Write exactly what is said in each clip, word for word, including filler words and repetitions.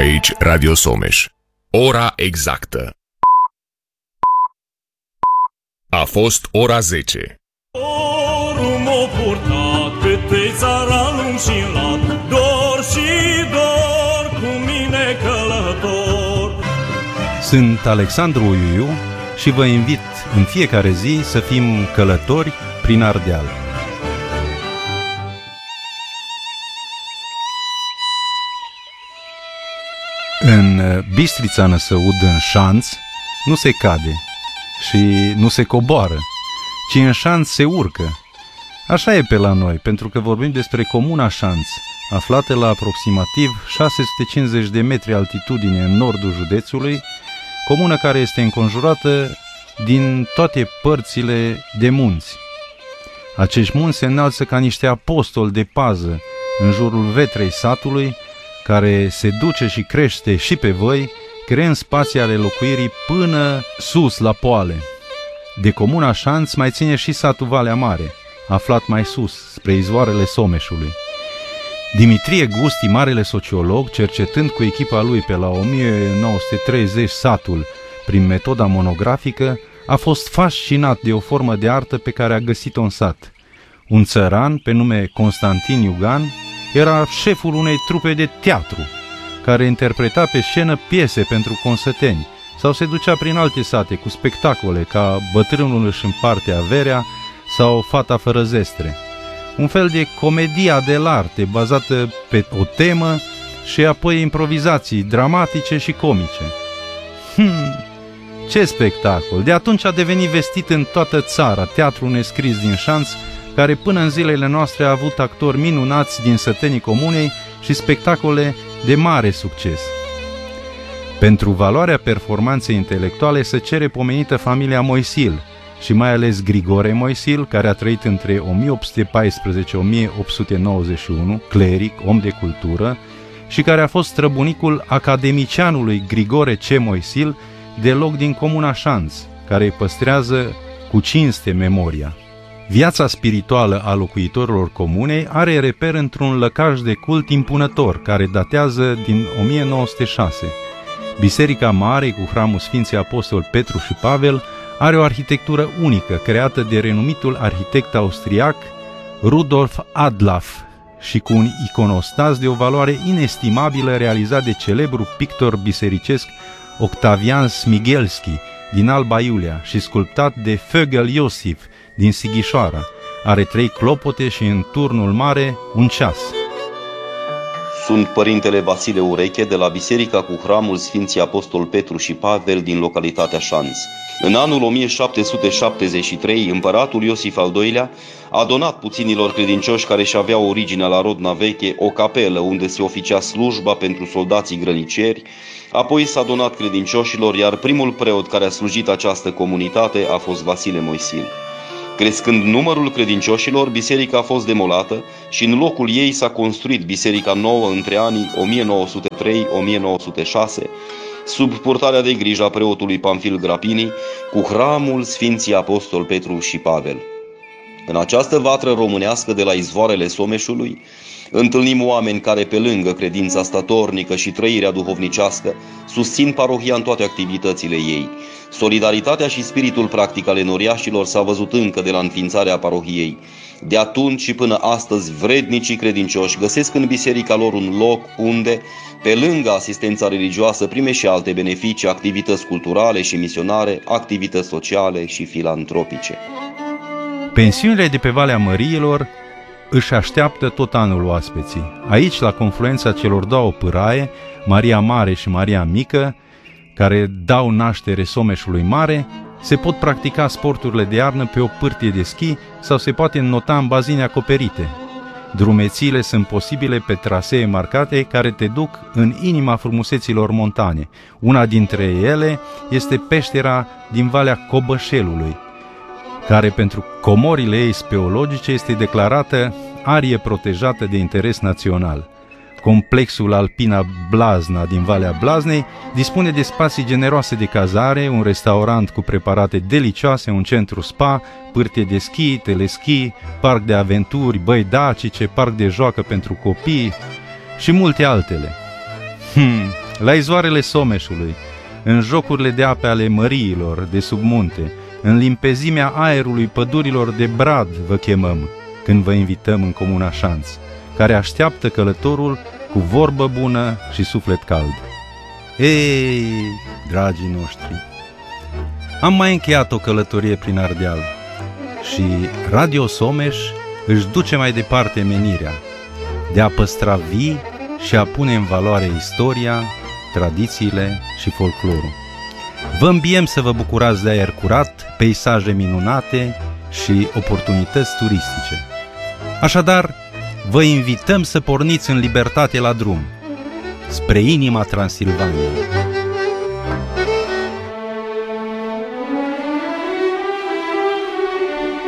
Aici Radio Someș. Ora exactă. A fost ora zece. Dorul m-a purtat câte țara lung și lat, dor și dor cu mine călător. Sunt Alexandru Uiu și vă invit în fiecare zi să fim călători prin Ardeal. În Bistrița Năsăud, în șanț, nu se cade și nu se coboară, ci în șanț se urcă. Așa e pe la noi, pentru că vorbim despre comuna Șanț, aflată la aproximativ șase sute cincizeci de metri altitudine în nordul județului, comună care este înconjurată din toate părțile de munți. Acești munți se înalță ca niște apostoli de pază în jurul vetrei satului, care se duce și crește și pe văi, creând spații ale locuirii până sus la poale. De comuna Șanț mai ține și satul Valea Mare, aflat mai sus, spre izvoarele Someșului. Dimitrie Gusti, marele sociolog, cercetând cu echipa lui pe la o mie nouă sute treizeci satul prin metoda monografică, a fost fascinat de o formă de artă pe care a găsit-o în sat. Un țăran, pe nume Constantin Iugan, era șeful unei trupe de teatru, care interpreta pe scenă piese pentru consăteni sau se ducea prin alte sate cu spectacole ca Bătrânul își împarte averea sau Fata fără zestre. Un fel de comedia dell'arte bazată pe o temă și apoi improvizații dramatice și comice. Hmm, ce spectacol! De atunci a devenit vestit în toată țara teatrul nescris din Șanț, care până în zilele noastre a avut actori minunați din sătenii comunei și spectacole de mare succes. Pentru valoarea performanței intelectuale se cere pomenită familia Moisil și mai ales Grigore Moisil, care a trăit între o mie opt sute paisprezece - o mie opt sute nouăzeci și unu, cleric, om de cultură, și care a fost străbunicul academicianului Grigore C. Moisil, de loc din comuna Șanț, care îi păstrează cu cinste memoria. Viața spirituală a locuitorilor comunei are reper într-un lăcaș de cult impunător, care datează din o mie nouă sute șase. Biserica Mare, cu hramul Sfinții Apostoli Petru și Pavel, are o arhitectură unică, creată de renumitul arhitect austriac Rudolf Adolf și cu un iconostas de o valoare inestimabilă realizat de celebrul pictor bisericesc Octavian Smigelski din Alba Iulia și sculptat de Fögel Iosif din Sighișoara. Are trei clopote și în turnul mare un ceas. Sunt părintele Vasile Ureche de la Biserica cu hramul Sfinții Apostol Petru și Pavel din localitatea Șanț. În anul o mie șapte sute șaptezeci și trei, împăratul Iosif al doilea a donat puținilor credincioși care și aveau originea la Rodna Veche o capelă unde se oficia slujba pentru soldații grăniceri, apoi s-a donat credincioșilor, iar primul preot care a slujit această comunitate a fost Vasile Moisil. Crescând numărul credincioșilor, biserica a fost demolată și în locul ei s-a construit biserica nouă între anii o mie nouă sute trei - o mie nouă sute șase, sub purtarea de grijă a preotului Pamfil Grapini, cu hramul Sfinții Apostol Petru și Pavel. În această vatră românească de la izvoarele Someșului, întâlnim oameni care, pe lângă credința statornică și trăirea duhovnicească, susțin parohia în toate activitățile ei. Solidaritatea și spiritul practic al enoriașilor s-a văzut încă de la înființarea parohiei. De atunci și până astăzi, vrednicii credincioși găsesc în biserica lor un loc unde, pe lângă asistența religioasă, prime și alte beneficii, activități culturale și misionare, activități sociale și filantropice. Pensiunile de pe Valea Măriilor își așteaptă tot anul oaspeții. Aici, la confluența celor două pâraie, Maria Mare și Maria Mică, care dau naștere Someșului Mare, se pot practica sporturile de iarnă pe o pârtie de schi sau se poate înnota în bazine acoperite. Drumețiile sunt posibile pe trasee marcate care te duc în inima frumuseților montane. Una dintre ele este peștera din Valea Cobășelului, care pentru comorile ei speologice este declarată arie protejată de interes național. Complexul Alpina Blazna din Valea Blaznei dispune de spații generoase de cazare, un restaurant cu preparate delicioase, un centru spa, pârtie de schi, teleschi, parc de aventuri, băi dacice, parc de joacă pentru copii și multe altele. Hmm, la izoarele Someșului, în jocurile de ape ale măriilor de sub munte, în limpezimea aerului pădurilor de brad vă chemăm, când vă invităm în Comuna Șanț, care așteaptă călătorul cu vorbă bună și suflet cald. Ei, dragii noștri, am mai încheiat o călătorie prin Ardeal și Radio Someș își duce mai departe menirea de a păstra vii și a pune în valoare istoria, tradițiile și folclorul. Vă îmbiem să vă bucurați de aer curat, peisaje minunate și oportunități turistice. Așadar, vă invităm să porniți în libertate la drum, spre inima Transilvaniei.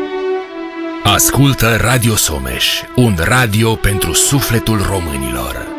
Ascultă Radio Someș, un radio pentru sufletul românilor.